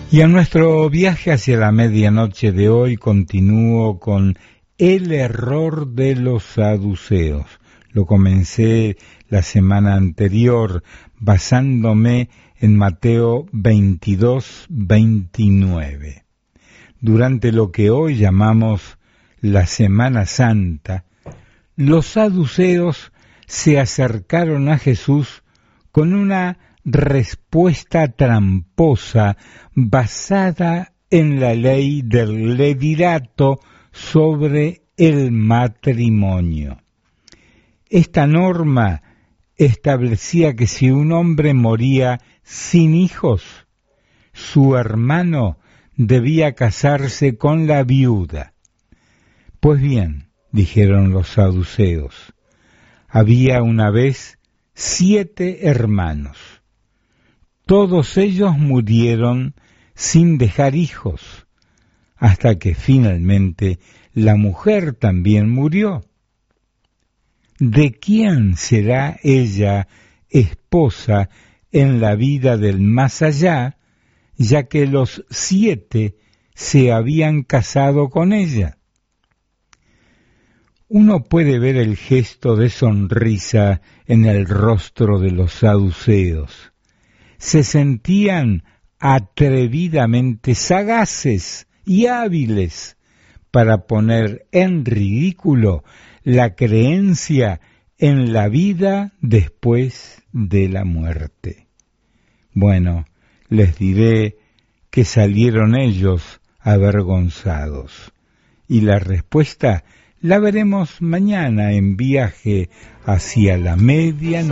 Y en nuestro viaje hacia la medianoche de hoy continúo con el error de los saduceos. Lo comencé la semana anterior basándome en Mateo 22:29. Durante lo que hoy llamamos la Semana Santa, los saduceos se acercaron a Jesús con una respuesta tramposa basada en la ley del levirato sobre el matrimonio. Esta norma establecía que si un hombre moría sin hijos, su hermano debía casarse con la viuda. Pues bien, dijeron los saduceos, había una vez 7 hermanos. Todos ellos murieron sin dejar hijos, hasta que finalmente la mujer también murió. ¿De quién será ella esposa en la vida del más allá, ya que los 7 se habían casado con ella? Uno puede ver el gesto de sonrisa en el rostro de los saduceos. Se sentían atrevidamente sagaces y hábiles para poner en ridículo la creencia en la vida después de la muerte. Bueno, les diré que salieron ellos avergonzados, y la respuesta la veremos mañana en Viaje hacia la Medianoche.